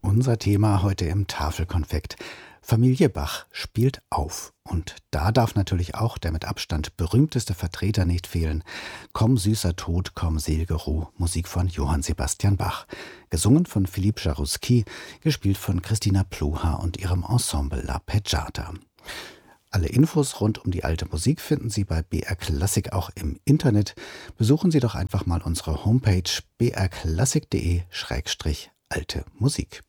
Unser Thema heute im Tafelkonfekt. Familie Bach spielt auf. Und da darf natürlich auch der mit Abstand berühmteste Vertreter nicht fehlen. Komm süßer Tod, komm sel'ge Ruh, Musik von Johann Sebastian Bach. Gesungen von Philippe Jaroussky, gespielt von Christina Pluha und ihrem Ensemble La Peggiata. Alle Infos rund um die alte Musik finden Sie bei BR Klassik auch im Internet. Besuchen Sie doch einfach mal unsere Homepage brklassik.de/alte Musik.